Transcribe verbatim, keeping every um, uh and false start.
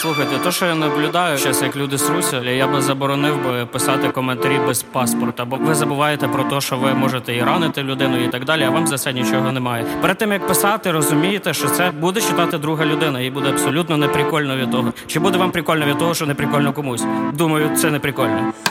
Слухайте, то, що я наблюдаю зараз, як люди сруся, я би заборонив би писати коментарі без паспорта, бо ви забуваєте про те, що ви можете і ранити людину і так далі, а вам за це нічого немає. Перед тим, як писати, розумієте, що це буде читати друга людина, і буде абсолютно неприкольно від того. Чи буде вам прикольно від того, що неприкольно комусь? Думаю, це неприкольно.